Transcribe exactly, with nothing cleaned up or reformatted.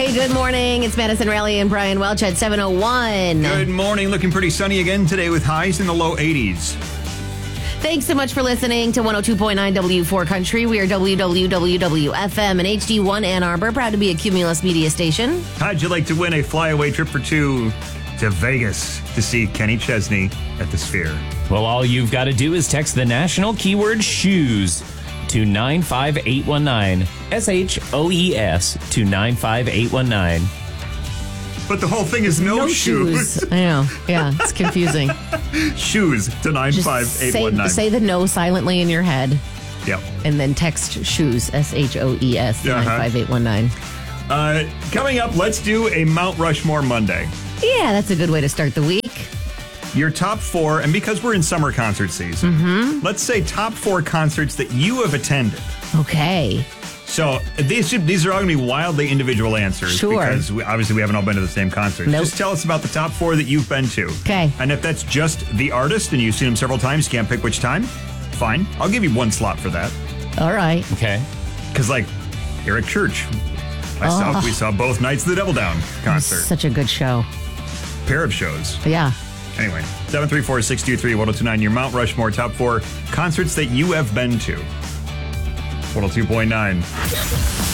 Hey, good morning. It's Madison Raleigh and Brian Welch at seven oh one. Good morning. Looking pretty sunny again today with highs in the low eighties. Thanks so much for listening to one oh two point nine W four Country. We are W W W F M and H D one Ann Arbor, proud to be a Cumulus media station. How'd you like to win a flyaway trip for two to Vegas to see Kenny Chesney at the Sphere? Well, all you've got to do is text the national keyword shoes to nine five eight one nine. S H O E S to nine five eight one nine. But the whole thing is no, No shoes. shoes. I know. Yeah, it's confusing. Shoes to nine five eight one nine. Say, say the no silently in your head. Yep. And then text shoes, S H O E S, Uh-huh. nine five eight one nine. Uh, coming up, let's do a Mount Rushmore Monday. Yeah, that's a good way to start the week. Your top four, and because we're in summer concert season, mm-hmm. let's say top four concerts that you have attended. Okay. So these should, these are all going to be wildly individual answers. Sure. Because we, obviously we haven't all been to the same concert. Nope. Just tell us about the top four that you've been to. Okay. And if that's just the artist and you've seen him several times, you can't pick which time, fine. I'll give you one slot for that. All right. Okay. Because, like, Eric Church, I saw, Oh. we saw both nights of the Devil Down concert. Such a good show. Pair of shows. Yeah. Anyway, seven three four, six two three, one oh two nine, your Mount Rushmore top four concerts that you have been to. one oh two point nine.